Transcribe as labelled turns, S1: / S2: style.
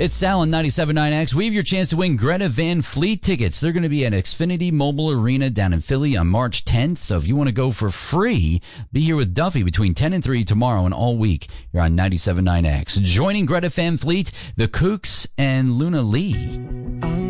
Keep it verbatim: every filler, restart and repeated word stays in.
S1: It's Sal on ninety-seven point nine X. We have your chance to win Greta Van Fleet tickets. They're going to be at Xfinity Mobile Arena down in Philly on March tenth. So if you want to go for free, be here with Duffy between ten and three tomorrow and all week. You're on ninety-seven point nine X. Joining Greta Van Fleet, the Kooks and Luna Lee.